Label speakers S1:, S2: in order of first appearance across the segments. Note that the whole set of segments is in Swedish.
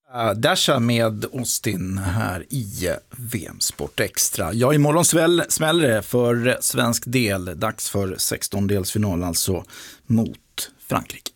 S1: Dasha med Austin här i VM Sport Extra. Ja, imorgon smäller det för svensk del. Dags för 16-delsfinal alltså mot Frankrike.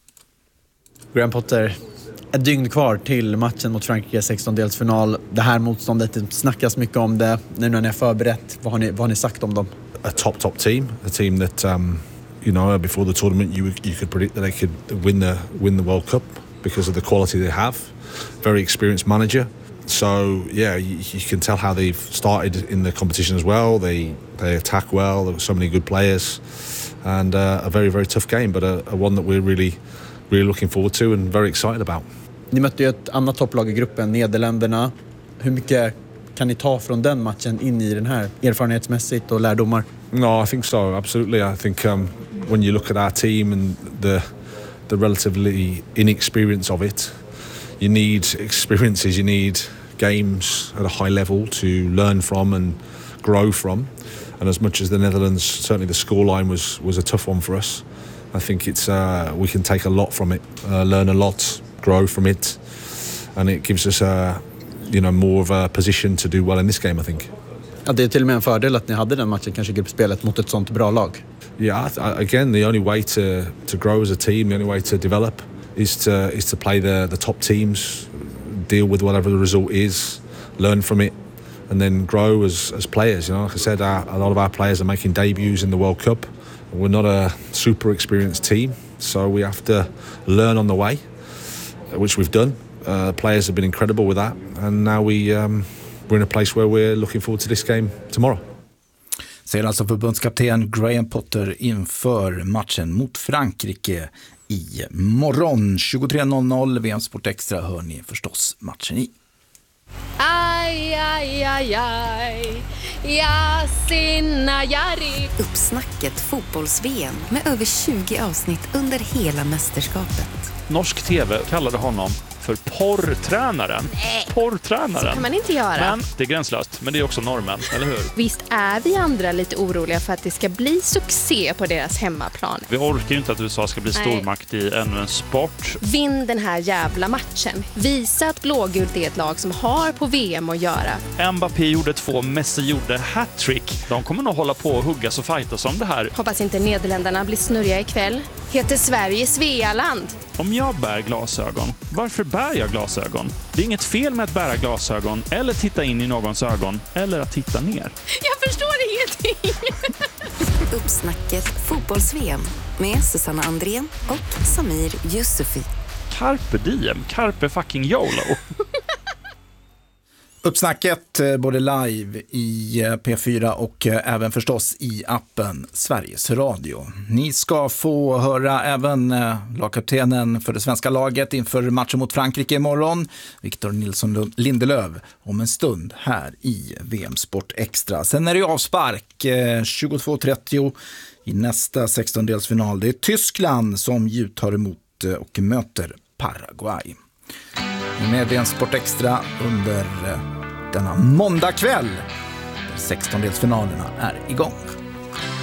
S2: Graham Potter, ett dygn kvar till matchen mot Frankrike 16-delsfinal. Det här motståndet, det snackas mycket om det. Nu när ni har förberett, vad har ni sagt om dem?
S3: A top team. A team that, before the tournament you could predict that they could win the World Cup because of the quality they have. Very experienced manager. So, yeah, you can tell how they've started in the competition as well. They attack well. There were so many good players. And a very, very tough game, but a one that we're really looking forward to and very excited about.
S2: Ni mötte ju ett annat topplag i gruppen, Nederländerna. Hur mycket kan ni ta från den matchen in i den här erfarenhetsmässigt och lärdomar?
S3: No, I think so, absolutely. I think when you look at our team and the relatively inexperience of it, you need experiences, you need games at a high level to learn from and grow from. And as much as the Netherlands, certainly the scoreline was a tough one for us. I think it's we can take a lot from it, learn a lot, grow from it, and it gives us more of a position to do well in this game, I think.
S2: Ja, det är till och med en fördel att ni hade den matchen, kanske gruppspelet, mot ett sånt bra lag.
S3: Yeah, again, the only way to grow as a team, the only way to develop is to play the top teams, deal with whatever the result is, learn from it, and then grow as players. You know, like I said, a lot of our players are making debuts in the World Cup. We're not a super experienced team, so we have to learn on the way, which we've done. Players have been incredible with that, and now we're in a place where we're looking forward to this game tomorrow.
S1: Säger alltså förbundskapten Graham Potter inför matchen mot Frankrike i morgon 23.00. VM Sport Extra hör ni förstås matchen i.
S4: Aj, aj, aj, aj. Ja, sinna, jari.
S5: Uppsnacket fotbolls-VM med över 20 avsnitt under hela mästerskapet.
S6: Norsk TV kallade honom för porrtränaren. Porrtränaren.
S4: Så kan man inte göra.
S6: Men det är gränslöst, men det är också normen, eller hur?
S4: Visst är vi andra lite oroliga för att det ska bli succé på deras hemmaplan.
S6: Vi orkar ju inte att USA ska bli stormakt i ännu en sport.
S4: Vinn den här jävla matchen. Visa att blågult är ett lag som har på VM att göra.
S6: Mbappé gjorde 2, Messi gjorde hattrick. De kommer nog hålla på och huggas och fightas om det här.
S4: Hoppas inte Nederländerna blir snurriga ikväll. Heter Sverige Svealand?
S6: Om jag bär glasögon, varför bär jag glasögon? Det är inget fel med att bära glasögon eller titta in i någons ögon eller att titta ner.
S4: Jag förstår ingenting.
S5: Uppsnacket fotbolls-VM med Susanna Andrén och Samir Yusufi.
S6: Carpe diem, carpe fucking YOLO.
S1: Uppsnacket både live i P4 och även förstås i appen Sveriges Radio. Ni ska få höra även lagkaptenen för det svenska laget inför matchen mot Frankrike imorgon, Victor Nilsson Lindelöf, om en stund här i VM Sport Extra. Sen är det avspark 22.30 i nästa 16-delsfinal. Det är Tyskland som tar emot och möter Paraguay. Med VM Sport Extra under denna måndagkväll. 16-delsfinalerna är igång.